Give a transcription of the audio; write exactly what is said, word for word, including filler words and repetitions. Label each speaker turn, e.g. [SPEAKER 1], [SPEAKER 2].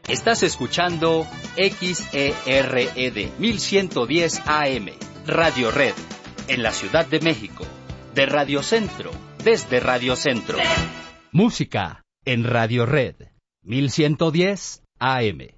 [SPEAKER 1] Estás escuchando X E R E D mil ciento diez A M, Radio Red, en la Ciudad de México, de Radio Centro, desde Radio Centro. Música en Radio Red, mil ciento diez A M.